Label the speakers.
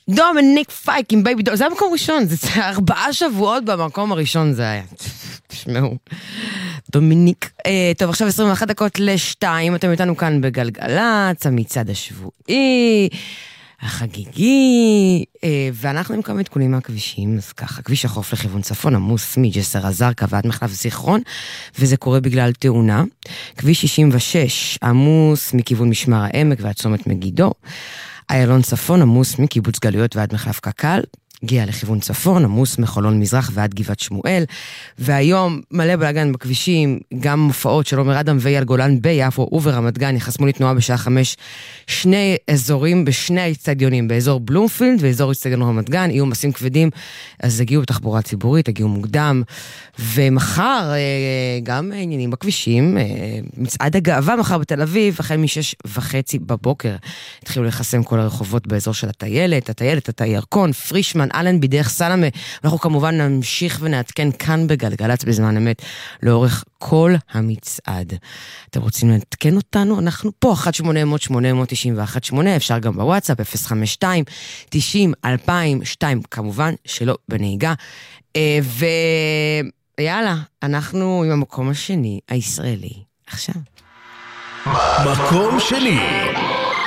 Speaker 1: דומיניק פייק עם בייבי דול, זה המקום ראשון, זה 4 שבועות במקום הראשון זה היה. תשמעו. דומיניק. טוב, עכשיו 21 דקות ל-2, אתם איתנו כאן בגלגלץ, המצעד השבועי, החגיגי, ואנחנו עם כמה עדכונים מהכבישים, אז ככה, כביש החוף לכיוון צפון, עמוס מג'סר א-זרקא ועד מחלף זיכרון, וזה קורה בגלל תאונה. כביש 66, עמוס מכיוון משמר העמק ועד צומת מגידו, איילון צפון, עמוס מקיבוץ גלויות ועד מחלף קק"ל, הגיע לכיוון צפון, עמוס מחולון מזרח ועד גבעת שמואל, והיום מלא בלגן בכבישים, גם מופעות של עומר אדם ואייל גולן ביפו וברמת גן, יחסמו לתנועה בשעה 5, שני אזורים בשני האצטדיונים, באזור בלומפילד ואזור אצטדיון רמת גן, יהיו מסים כבדים, אז הגיעו בתחבורה ציבורית, הגיעו מוקדם, ומחר גם עניינים בכבישים, מצעד הגאווה מחר בתל אביב, החל מ6:30 בבוקר, התחילו לחסם כל הרחובות באזור של הטיילת, הירקון, פרישמן, אלנבי, דרך סלמה, אנחנו כמובן נמשיך ונעדכן כאן בגלגלץ בזמן אמת, לאורך כל המצעד. אתם רוצים לעדכן אותנו? אנחנו פה, 1-800-891-8, אפשר גם בוואטסאפ, 052-90-2002, כמובן שלא בנהיגה. ויאללה, אנחנו עם המקום השני, הישראלי. עכשיו.
Speaker 2: מקום שני.